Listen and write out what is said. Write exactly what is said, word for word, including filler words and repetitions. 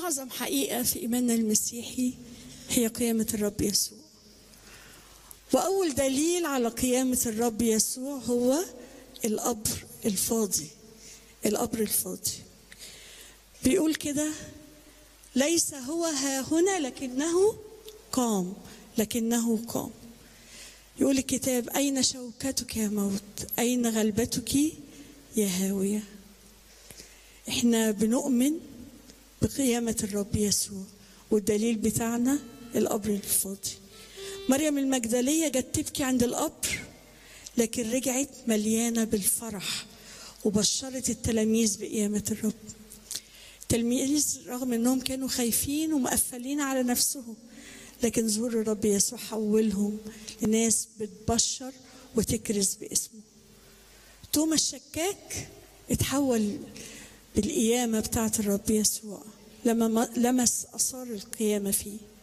أعظم حقيقة في إيماننا المسيحي هي قيامة الرب يسوع. وأول دليل على قيامة الرب يسوع هو القبر الفاضي. القبر الفاضي بيقول كده: ليس هو ها هنا لكنه قام، لكنه قام. يقول الكتاب: أين شوكتك يا موت؟ أين غلبتك يا هاوية؟ احنا بنؤمن بقيامة الرب يسوع، والدليل بتاعنا القبر الفاضي. مريم المجدلية جت تبكي عند القبر، لكن رجعت مليانة بالفرح وبشرت التلاميذ بقيامة الرب. التلاميذ رغم انهم كانوا خايفين ومقفلين على نفسهم، لكن ظهور الرب يسوع حولهم لناس بتبشر وتكرز باسمه. توما الشكاك اتحول بالقيامة بتاعت الرب يسوع لما لمس آثار القيامة فيه.